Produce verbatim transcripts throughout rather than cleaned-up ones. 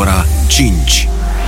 ora cinci.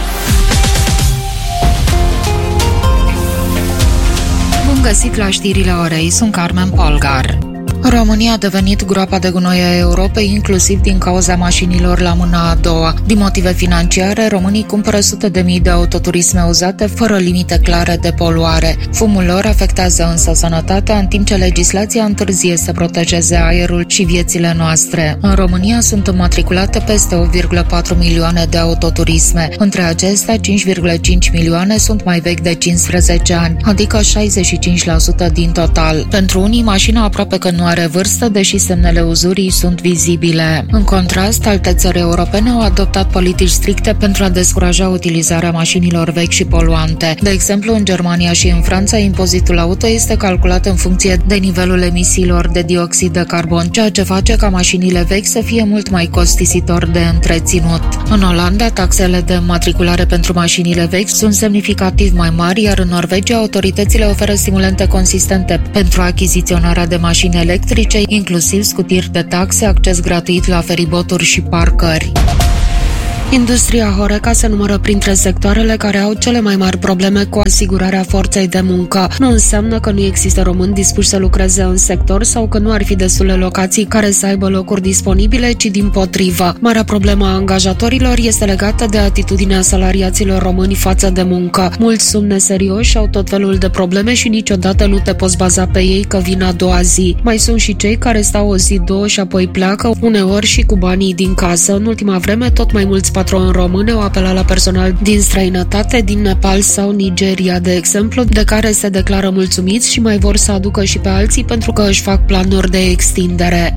Bun găsit la știrile orei, sunt Carmen Polgar. România a devenit groapa de gunoi a Europei, inclusiv din cauza mașinilor la mâna a doua. Din motive financiare, românii cumpără sute de mii de autoturisme uzate fără limite clare de poluare. Fumul lor afectează însă sănătatea, în timp ce legislația întârzie să protejeze aerul și viețile noastre. În România sunt înmatriculate peste opt virgulă patru milioane de autoturisme. Între acestea, cinci virgulă cinci milioane sunt mai vechi de cincisprezece ani, adică șaizeci și cinci la sută din total. Pentru unii, mașina aproape că nu are vârstă, deși semnele uzurii sunt vizibile. În contrast, alte țări europene au adoptat politici stricte pentru a descuraja utilizarea mașinilor vechi și poluante. De exemplu, în Germania și în Franța, impozitul auto este calculat în funcție de nivelul emisiilor de dioxid de carbon, ceea ce face ca mașinile vechi să fie mult mai costisitor de întreținut. În Olanda, taxele de matriculare pentru mașinile vechi sunt semnificativ mai mari, iar în Norvegia, autoritățile oferă stimulente consistente pentru achiziționarea de mașini electrice, inclusiv scutiri de taxe, acces gratuit la feriboturi și parcări. Industria Horeca se numără printre sectoarele care au cele mai mari probleme cu asigurarea forței de muncă. Nu înseamnă că nu există români dispuși să lucreze în sector sau că nu ar fi destule locații care să aibă locuri disponibile, ci dimpotrivă. Marea problemă a angajatorilor este legată de atitudinea salariaților români față de muncă. Mulți sunt neserioși, au tot felul de probleme și niciodată nu te poți baza pe ei că vin a doua zi. Mai sunt și cei care stau o zi, două și apoi pleacă, uneori și cu banii din casă. În ultima vreme, tot mai mulți patroni români au apelat la personal din străinătate, din Nepal sau Nigeria, de exemplu, de care se declară mulțumiți și mai vor să aducă și pe alții pentru că își fac planuri de extindere.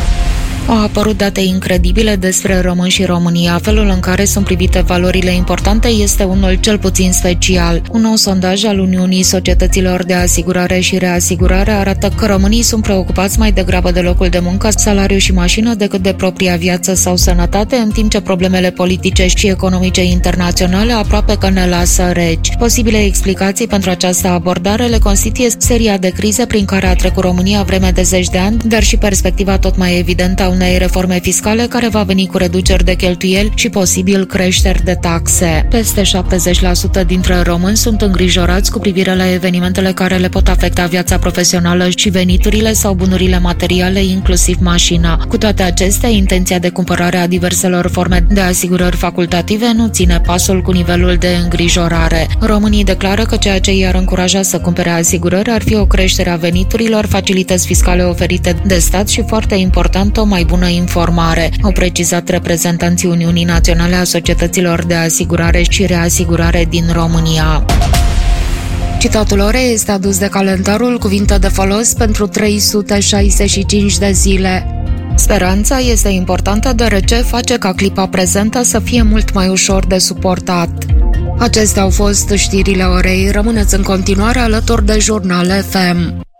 Au apărut date incredibile despre români și România. Felul în care sunt privite valorile importante este unul cel puțin special. Un nou sondaj al Uniunii Societăților de Asigurare și Reasigurare arată că românii sunt preocupați mai degrabă de locul de muncă, salariu și mașină decât de propria viață sau sănătate, în timp ce problemele politice și economice internaționale aproape că ne lasă reci. Posibile explicații pentru această abordare le constituie seria de crize prin care a trecut România vreme de zeci de ani, dar și perspectiva tot mai evidentă a unei reforme fiscale care va veni cu reduceri de cheltuieli și posibil creșteri de taxe. Peste șaptezeci la sută dintre români sunt îngrijorați cu privire la evenimentele care le pot afecta viața profesională și veniturile sau bunurile materiale, inclusiv mașina. Cu toate acestea, intenția de cumpărare a diverselor forme de asigurări facultative nu ține pasul cu nivelul de îngrijorare. Românii declară că ceea ce i-ar încuraja să cumpere asigurări ar fi o creștere a veniturilor, facilități fiscale oferite de stat și, foarte important, o mai bună informare, au precizat reprezentanții Uniunii Naționale a Societăților de Asigurare și Reasigurare din România. Citatul orei este adus de calendarul Cuvinte de folos pentru trei sute șaizeci și cinci de zile. Speranța este importantă deoarece face ca clipa prezentă să fie mult mai ușor de suportat. Acestea au fost știrile orei. Rămâneți în continuare alături de Jurnal F M.